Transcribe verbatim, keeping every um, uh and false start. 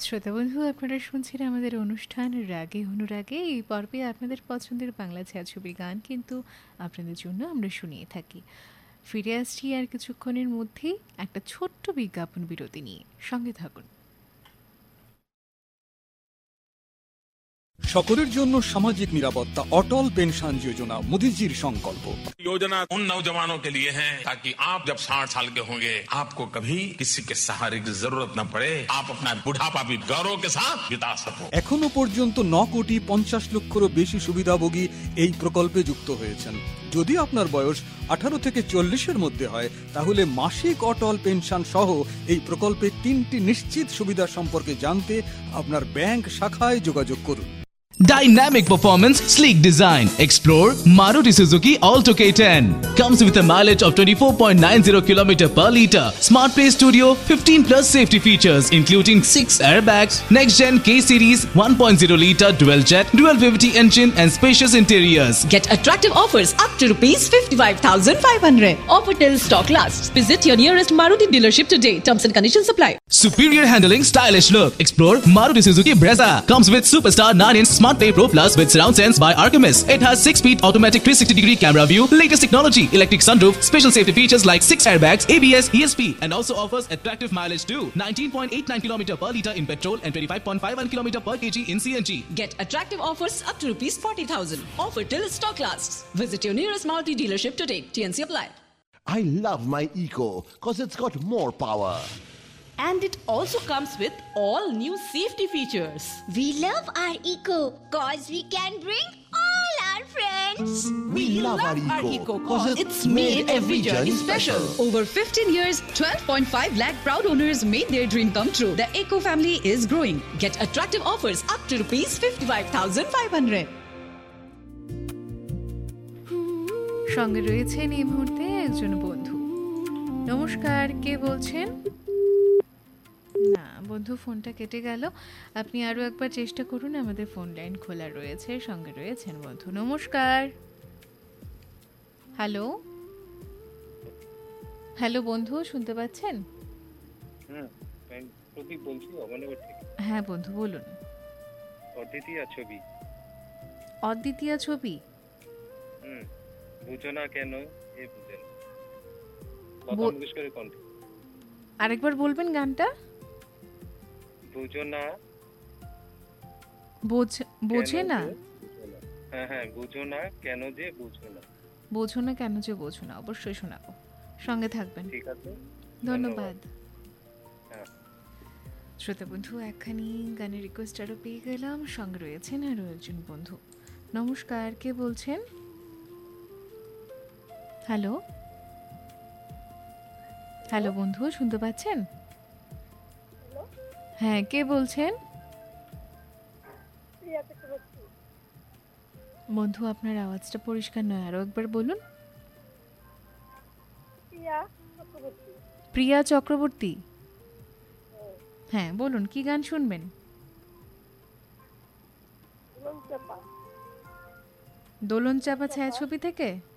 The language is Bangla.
শ্রোতা বন্ধু, আপনারা শুনছিলেন আমাদের অনুষ্ঠান রাগে অনুরাগে। এই পর্বে আপনাদের পছন্দের বাংলা ছায়াছবির গান কিন্তু আপনাদের জন্য আমরা শুনিয়ে থাকি। ফিরে আসছি আর কিছুক্ষণের মধ্যেই একটা ছোট্ট বিজ্ঞাপন বিরতি নিয়ে। সঙ্গে থাকুন। সকলের জন্য সামাজিক নিরাপত্তা অটল পেনশন যোজনা মোদীজির সংকল্প। योजना उन नौजवानों के लिए है ताकि आप जब साठ साल के होंगे आपको कभी किसी के सहारे की जरूरत न पड़े, आप अपना बुढ़ापा भी गौरव के साथ बिता सको। এখনো পর্যন্ত ন কোটি পঞ্চাশ লক্ষেরও বেশি সুবিধাভোগী এই প্রকল্পে যুক্ত হয়েছেন। যদি আপনার বয়স আঠারো থেকে চল্লিশের মধ্যে হয় তাহলে মাসিক অটল পেনশন সহ এই প্রকল্পের তিনটি নিশ্চিত সুবিধা সম্পর্কে জানতে আপনার ব্যাংক শাখায় যোগাযোগ করুন। Dynamic performance, sleek design. Explore Maruti Suzuki Alto K ten. Comes with a mileage of twenty-four point nine zero kilometers per liter. Smart Play Studio, fifteen plus safety features including six airbags, next gen K series one point zero liter dual jet, dual V V T engine and spacious interiors. Get attractive offers up to rupees fifty-five thousand five hundred. Offer till stock lasts. Visit your nearest Maruti dealership today. Terms and conditions apply. Superior handling, stylish look. Explore Maruti Suzuki Brezza. Comes with Superstar nine inch Smart Play Pro Plus with surround sense by Archimedes. It has six-speed automatic three sixty degree camera view, latest technology, electric sunroof, special safety features like six airbags, A B S, E S P, and also offers attractive mileage too. nineteen point eight nine kilometers per liter in petrol and twenty-five point five one kilometers per kg in C N G. Get attractive offers up to rupees forty thousand. Offer till stock lasts. Visit your nearest Maruti dealership today. T N C apply. I love my Eco cause it's got more power. And it also comes with all new safety features. We love our Eco cause we can bring all our friends. We, we love, love our Eco cause it's, it's made every journey special. special. Over fifteen years, twelve point five lakh proud owners made their dream come true. The Eco family is growing. Get attractive offers up to rupees fifty-five thousand five hundred. সঙ্গে রয়েছেন এই মুহূর্তে একজন বন্ধু। নমস্কার, কে বলছেন? না, বন্ধু ফোনটা কেটে গেল। আপনি আরও একবার চেষ্টা করুন, আমাদের ফোন লাইন খোলা রয়েছে। সঙ্গে রয়েছেন বন্ধু। নমস্কার। হ্যালো হ্যালো বন্ধু, শুনতে পাচ্ছেন? হ্যাঁ বন্ধু বলুন। অদ্বিতীয়া ছবি। অদ্বিতীয়া ছবি? হুম, বুঝো না কেন এ বুঝেন। কথা মুখেশ করে কণ্ঠ। আরেকবার বলবেন গানটা? বুঝো না, বোঝে না। হ্যাঁ হ্যাঁ, বুঝো না কেন যে বুঝো না। বোঝো না কেন যে বোঝো না, অবশ্যই শোনাবো। সঙ্গে থাকবেন। ঠিক আছে, ধন্যবাদ। হ্যাঁ শ্রোতা বন্ধু, একখানি গানের রিকোয়েস্ট আরও পেয়ে গেলাম। সঙ্গে রয়েছেন আরও একজন বন্ধু। নমস্কার, কে বলছেন? হ্যালো হ্যালো বন্ধু, শুনতে পাচ্ছেন? হ্যাঁ, কে বলছেন? বন্ধু আপনার আওয়াজটা পরিষ্কার নয়, আরো একবার বলুন। প্রিয়া চক্রবর্তী? হ্যাঁ বলুন, কি গান শুনবেন? দোলন চাপা ছায়াছবি থেকে।